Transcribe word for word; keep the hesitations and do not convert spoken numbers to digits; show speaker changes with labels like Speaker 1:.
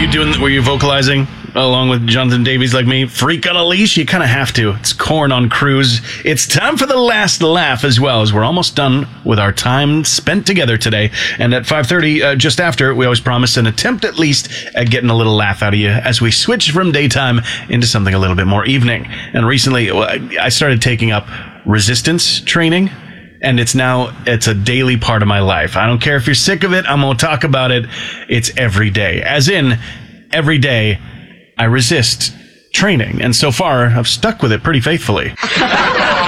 Speaker 1: you doing? Were you vocalizing along with Jonathan Davies like me? Freak on a leash? You kind of have to. It's Korn on Cruise. It's time for the last laugh as well, as we're almost done with our time spent together today. And at five thirty, uh, just after, we always promise an attempt at least at getting a little laugh out of you as we switch from daytime into something a little bit more evening. And recently, well, I started taking up resistance training. And it's now, it's a daily part of my life. I don't care if you're sick of it. I'm going to talk about it. It's every day. As in, every day, I resist training. And so far, I've stuck with it pretty faithfully.